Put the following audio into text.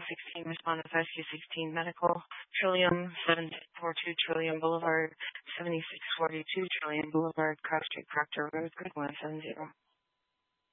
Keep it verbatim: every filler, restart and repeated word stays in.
sixteen, respondent five Q sixteen Medical, Trillium, seven forty-two Trillium Boulevard, seventy-six forty-two Trillium Boulevard, Cross Street, Proctor Road, Grid one seven zero.